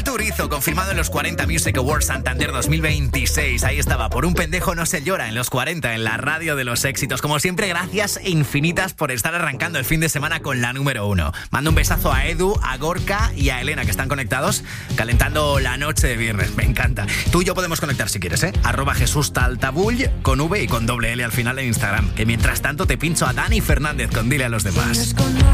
Turizo, confirmado en los 40 Music Awards Santander 2026. Ahí estaba, por un pendejo no se llora, en los 40, en la radio de los éxitos. Como siempre, gracias infinitas por estar arrancando el fin de semana con la número 1. Mando un besazo a Edu, a Gorka y a Elena, que están conectados, calentando la noche de viernes. Me encanta. Tú y yo podemos conectar si quieres, ¿eh? @JesúsTaltabull con V y con doble L al final en Instagram. Que mientras tanto te pincho a Dani Fernández con Dile a los demás.